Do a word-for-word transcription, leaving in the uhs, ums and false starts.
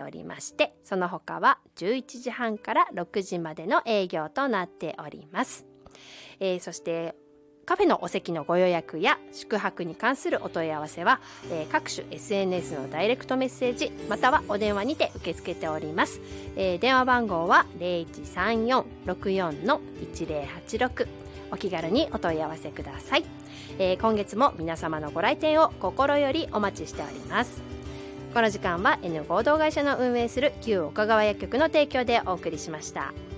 おりまして、その他はじゅういちじはんからろくじまでの営業となっております。えー、そしてカフェのお席のご予約や宿泊に関するお問い合わせは、えー、各種 エスエヌエス のダイレクトメッセージまたはお電話にて受け付けております。えー、電話番号は ゼロいちさんよん ろくよん いちゼロはちろく、お気軽にお問い合わせください。えー、今月も皆様のご来店を心よりお待ちしております。この時間は N 合同会社の運営する旧岡川薬局の提供でお送りしました。